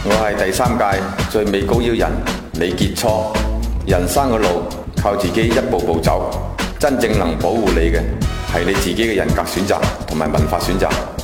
我係第三屆最美高腰人李傑初。人生嘅路靠自己一步步走，真正能保護你嘅係你自己嘅人格選擇同埋文化選擇。